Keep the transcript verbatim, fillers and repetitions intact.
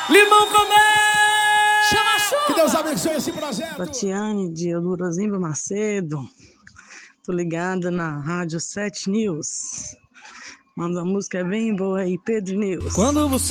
Limão com mel! Chama a chuva! Que Deus abençoe esse projeto. Tatiane de Eudorozinho Macedo. Tô ligada na Rádio sete News. Manda uma música bem boa aí, Pedro News. Quando você